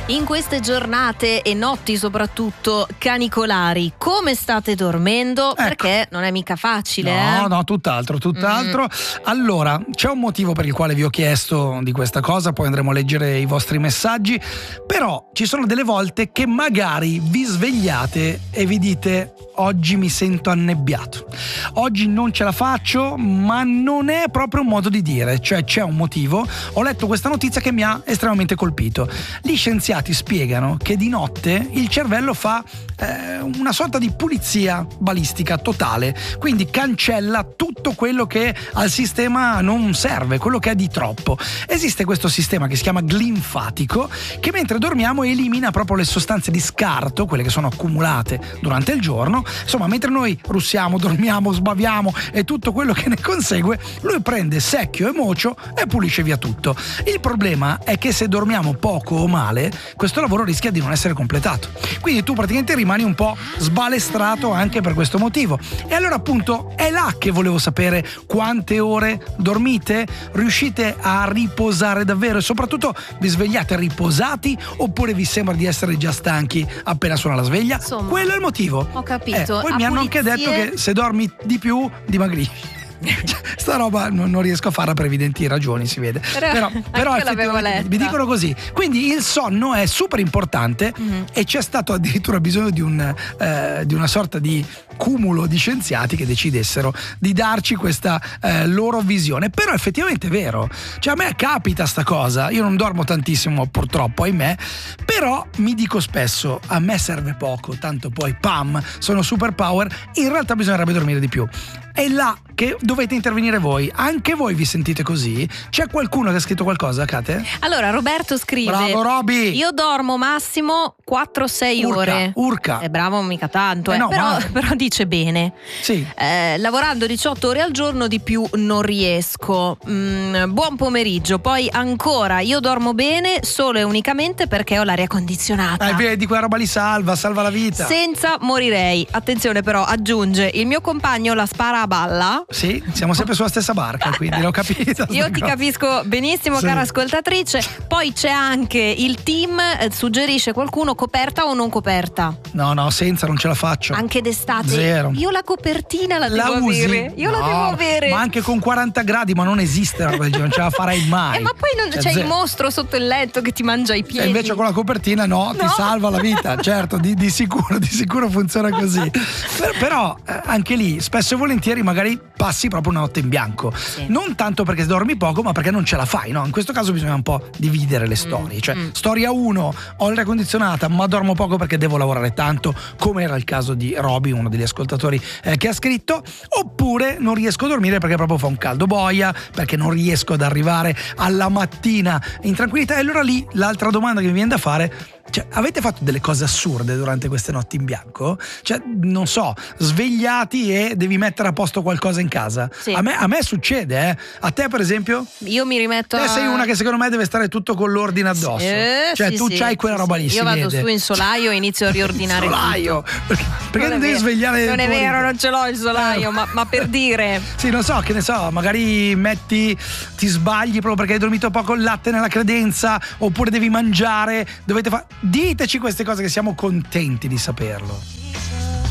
In queste giornate e notti soprattutto canicolari, come state dormendo? Ecco. Perché non è mica facile, No, tutt'altro. Allora, c'è un motivo per il quale vi ho chiesto di questa cosa, poi andremo a leggere i vostri messaggi, però ci sono delle volte che magari vi svegliate e vi dite: oggi mi sento annebbiato, oggi non ce la faccio, ma non è proprio un modo di dire, cioè c'è un motivo. Ho letto questa notizia che mi ha estremamente colpito. Gli scienziati spiegano che di notte il cervello fa una sorta di pulizia balistica totale, quindi cancella tutto quello che al sistema non serve, quello che è di troppo. Esiste questo sistema che si chiama glinfatico, che mentre dormiamo elimina proprio le sostanze di scarto, quelle che sono accumulate durante il giorno. Insomma, mentre noi russiamo, dormiamo, sbaviamo e tutto quello che ne consegue, lui prende secchio e mocio e pulisce via tutto. Il problema è che se dormiamo poco o male, questo lavoro rischia di non essere completato. Quindi tu praticamente rimani un po' sbalestrato anche per questo motivo. E allora appunto è là che volevo sapere: quante ore dormite? Riuscite a riposare davvero? E soprattutto, vi svegliate riposati oppure vi sembra di essere già stanchi appena suona la sveglia? Insomma, quello è il motivo. Ho capito. Poi mi hanno anche detto che se dormi di più dimagrisci. Sta roba non riesco a farla per evidenti ragioni, si vede. Però effettivamente vi dicono così. Quindi il sonno è super importante, e c'è stato addirittura bisogno di una sorta di cumulo di scienziati che decidessero di darci questa loro visione. Però effettivamente è vero, cioè a me capita sta cosa. Io non dormo tantissimo, purtroppo, ahimè, però mi dico spesso: a me serve poco, tanto poi pam, sono super power. In realtà bisognerebbe dormire di più. È là che dovete intervenire voi. Anche voi vi sentite così? C'è qualcuno che ha scritto qualcosa, Kate? Allora, Roberto scrive: bravo Roby! Io dormo massimo 4-6 ore. Urca. È bravo, mica tanto, no, però dice bene. Sì. Lavorando 18 ore al giorno di più non riesco. Buon pomeriggio. Poi ancora, io dormo bene solo e unicamente perché ho l'aria condizionata. Vedi, quella roba li salva la vita. Senza morirei. Attenzione però, aggiunge: il mio compagno la spara a balla. Sì, siamo sempre sulla stessa barca, quindi l'ho capito. Io ti capisco benissimo, sì, cara ascoltatrice. Poi c'è anche il team, suggerisce qualcuno: coperta o non coperta? No, senza, non ce la faccio. Anche d'estate? Zero. Io la copertina la devo usi? avere. Io la devo avere. Ma anche con 40 gradi, ma non esiste una roba del genere, non ce la farai mai. Ma poi non c'è il mostro sotto il letto che ti mangia i piedi. E invece con la copertina ti salva la vita. Certo, di sicuro funziona così. Però anche lì spesso e volentieri magari passi proprio una notte in bianco, sì. Non tanto perché dormi poco, ma perché non ce la fai, no? In questo caso bisogna un po' dividere le storie. Cioè, storia 1, ho l'aria condizionata ma dormo poco perché devo lavorare tanto, come era il caso di Roby, uno degli ascoltatori che ha scritto. Oppure non riesco a dormire perché proprio fa un caldo boia, perché non riesco ad arrivare alla mattina in tranquillità. E allora lì l'altra domanda che mi viene da fare: cioè, avete fatto delle cose assurde durante queste notti in bianco? Cioè, non so, svegliati e devi mettere a posto qualcosa in casa? Sì. A me succede, A te, per esempio? Io mi rimetto Te sei una che secondo me deve stare tutto con l'ordine addosso. Cioè, tu c'hai quella roba lì. Io vado su in solaio e inizio a riordinare solaio? Perché non devi svegliare? Non è vero, non ce l'ho il solaio, ma per dire. Sì, non so, che ne so, magari ti sbagli proprio perché hai dormito poco, il latte nella credenza, oppure devi mangiare, diteci queste cose che siamo contenti di saperlo.